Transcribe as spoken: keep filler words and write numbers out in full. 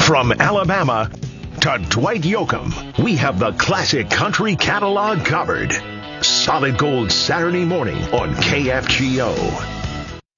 From Alabama to Dwight Yoakam, we have the classic country catalog covered. Solid Gold Saturday morning on K F G O.